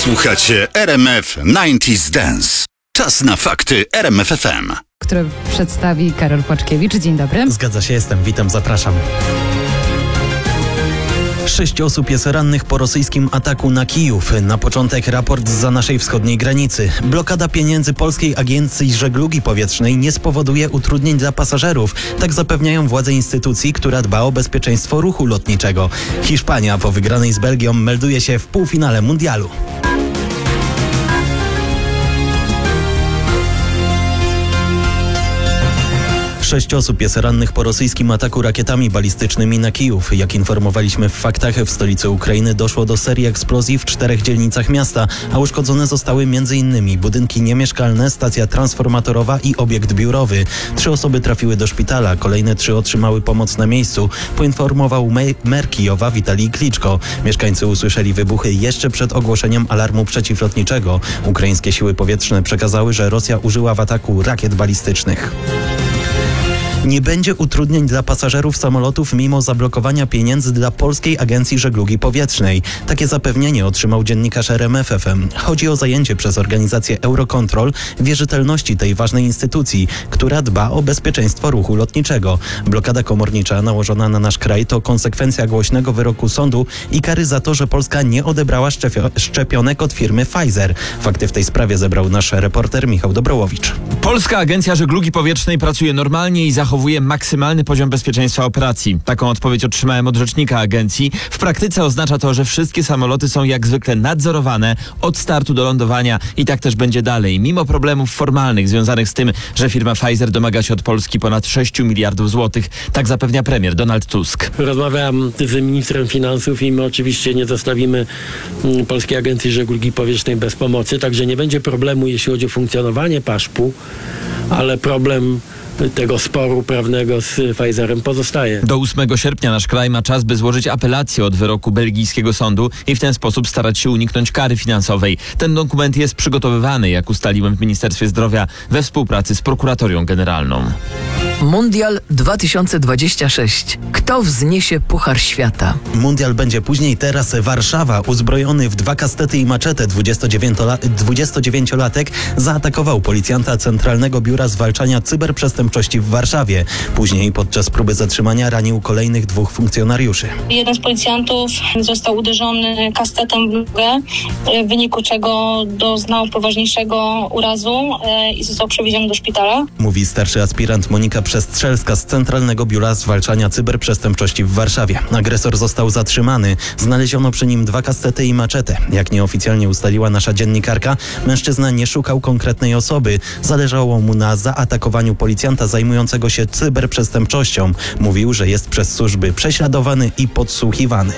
Słuchacie RMF 90s Dance. Czas na fakty RMF FM, które przedstawi Karol Płaczkiewicz. Dzień dobry. Zgadza się, jestem. Witam, zapraszam. 6 osób jest rannych po rosyjskim ataku na Kijów. Na początek raport zza naszej wschodniej granicy. Blokada pieniędzy Polskiej Agencji Żeglugi Powietrznej nie spowoduje utrudnień dla pasażerów. Tak zapewniają władze instytucji, która dba o bezpieczeństwo ruchu lotniczego. Hiszpania po wygranej z Belgią melduje się w półfinale mundialu. Sześć osób jest rannych po rosyjskim ataku rakietami balistycznymi na Kijów. Jak informowaliśmy w faktach, w stolicy Ukrainy doszło do serii eksplozji w 4 dzielnicach miasta, a uszkodzone zostały m.in. budynki niemieszkalne, stacja transformatorowa i obiekt biurowy. 3 osoby trafiły do szpitala, kolejne 3 otrzymały pomoc na miejscu, poinformował mer Kijowa Witalij Kliczko. Mieszkańcy usłyszeli wybuchy jeszcze przed ogłoszeniem alarmu przeciwlotniczego. Ukraińskie siły powietrzne przekazały, że Rosja użyła w ataku rakiet balistycznych. Nie będzie utrudnień dla pasażerów samolotów mimo zablokowania pieniędzy dla Polskiej Agencji Żeglugi Powietrznej. Takie zapewnienie otrzymał dziennikarz RMF FM. Chodzi o zajęcie przez organizację Eurocontrol wierzytelności tej ważnej instytucji, która dba o bezpieczeństwo ruchu lotniczego. Blokada komornicza nałożona na nasz kraj to konsekwencja głośnego wyroku sądu i kary za to, że Polska nie odebrała szczepionek od firmy Pfizer. Fakty w tej sprawie zebrał nasz reporter Michał Dobrołowicz. Polska Agencja Żeglugi Powietrznej pracuje normalnie i zachowuje maksymalny poziom bezpieczeństwa operacji. Taką odpowiedź otrzymałem od rzecznika agencji. W praktyce oznacza to, że wszystkie samoloty są jak zwykle nadzorowane od startu do lądowania i tak też będzie dalej. Mimo problemów formalnych związanych z tym, że firma Pfizer domaga się od Polski ponad 6 miliardów złotych. Tak zapewnia premier Donald Tusk. Rozmawiałem z ministrem finansów i my oczywiście nie zostawimy Polskiej Agencji Żeglugi Powietrznej bez pomocy, także nie będzie problemu, jeśli chodzi o funkcjonowanie PAŻP-u, ale problem tego sporu prawnego z Pfizerem pozostaje. Do 8 sierpnia nasz kraj ma czas, by złożyć apelację od wyroku belgijskiego sądu i w ten sposób starać się uniknąć kary finansowej. Ten dokument jest przygotowywany, jak ustaliłem w Ministerstwie Zdrowia, we współpracy z Prokuratorią Generalną. Mundial 2026. Kto wzniesie Puchar Świata? Mundial będzie później, teraz Warszawa. Uzbrojony w 2 kastety i maczetę 29-latek zaatakował policjanta Centralnego Biura Zwalczania Cyberprzestępczości w Warszawie. Później podczas próby zatrzymania ranił kolejnych 2 funkcjonariuszy. Jeden z policjantów został uderzony kastetem w nogę, w wyniku czego doznał poważniejszego urazu i został przewieziony do szpitala. Mówi starszy aspirant Monika Przestrzelska z Centralnego Biura Zwalczania Cyberprzestępczości w Warszawie. Agresor został zatrzymany. Znaleziono przy nim 2 kastety i maczetę. Jak nieoficjalnie ustaliła nasza dziennikarka, mężczyzna nie szukał konkretnej osoby. Zależało mu na zaatakowaniu policjanta zajmującego się cyberprzestępczością. Mówił, że jest przez służby prześladowany i podsłuchiwany.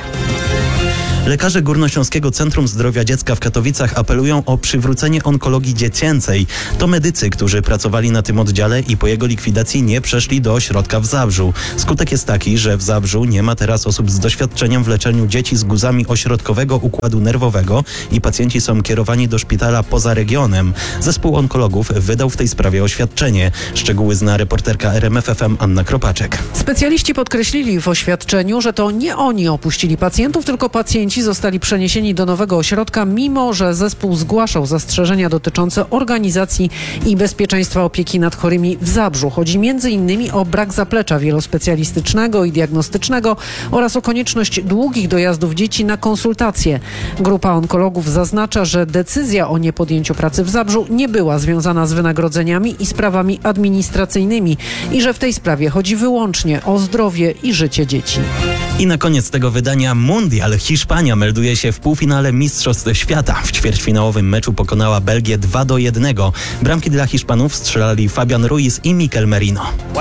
Lekarze Górnośląskiego Centrum Zdrowia Dziecka w Katowicach apelują o przywrócenie onkologii dziecięcej. To medycy, którzy pracowali na tym oddziale i po jego likwidacji nie przeszli do ośrodka w Zabrzu. Skutek jest taki, że w Zabrzu nie ma teraz osób z doświadczeniem w leczeniu dzieci z guzami ośrodkowego układu nerwowego i pacjenci są kierowani do szpitala poza regionem. Zespół onkologów wydał w tej sprawie oświadczenie. Szczegóły zna reporterka RMF FM Anna Kropaczek. Specjaliści podkreślili w oświadczeniu, że to nie oni opuścili pacjentów, tylko pacjenci zostali przeniesieni do nowego ośrodka, mimo że zespół zgłaszał zastrzeżenia dotyczące organizacji i bezpieczeństwa opieki nad chorymi w Zabrzu. Chodzi m.in. o brak zaplecza wielospecjalistycznego i diagnostycznego oraz o konieczność długich dojazdów dzieci na konsultacje. Grupa onkologów zaznacza, że decyzja o niepodjęciu pracy w Zabrzu nie była związana z wynagrodzeniami i sprawami administracyjnymi i że w tej sprawie chodzi wyłącznie o zdrowie i życie dzieci. I na koniec tego wydania Mundial. Hiszpania melduje się w półfinale Mistrzostw Świata. W ćwierćfinałowym meczu pokonała Belgię 2-1. Bramki dla Hiszpanów strzelali Fabian Ruiz i Mikel Merino.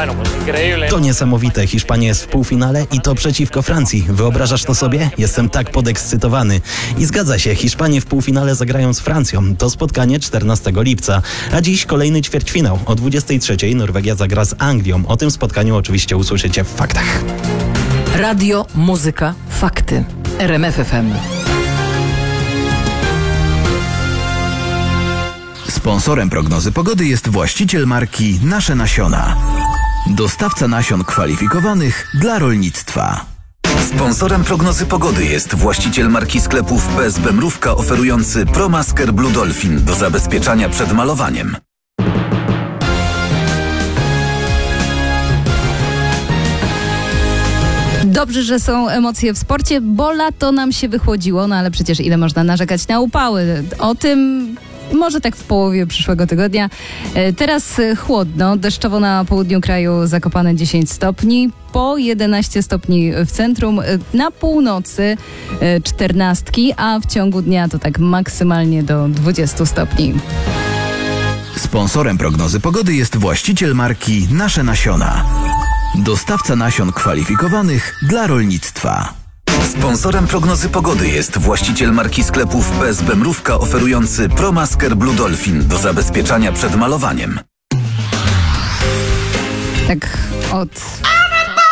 To niesamowite. Hiszpania jest w półfinale i to przeciwko Francji. Wyobrażasz to sobie? Jestem tak podekscytowany. I zgadza się, Hiszpanie w półfinale zagrają z Francją. To spotkanie 14 lipca. A dziś kolejny ćwierćfinał. O 23:00 Norwegia zagra z Anglią. O tym spotkaniu oczywiście usłyszycie w faktach. Radio, muzyka, fakty. RMF FM. Sponsorem prognozy pogody jest właściciel marki Nasze Nasiona. Dostawca nasion kwalifikowanych dla rolnictwa. Sponsorem prognozy pogody jest właściciel marki sklepów PSB Mrówka oferujący ProMasker Blue Dolphin do zabezpieczania przed malowaniem. Dobrze, że są emocje w sporcie, bo lato nam się wychłodziło, no ale przecież ile można narzekać na upały? O tym może tak w połowie przyszłego tygodnia. Teraz chłodno, deszczowo na południu kraju, Zakopane 10 stopni, po 11 stopni w centrum, na północy 14, a w ciągu dnia to tak maksymalnie do 20 stopni. Sponsorem prognozy pogody jest właściciel marki Nasze Nasiona. Dostawca nasion kwalifikowanych dla rolnictwa. Sponsorem prognozy pogody jest właściciel marki sklepów PSB Mrówka oferujący ProMasker Blue Dolphin do zabezpieczania przed malowaniem. Tak od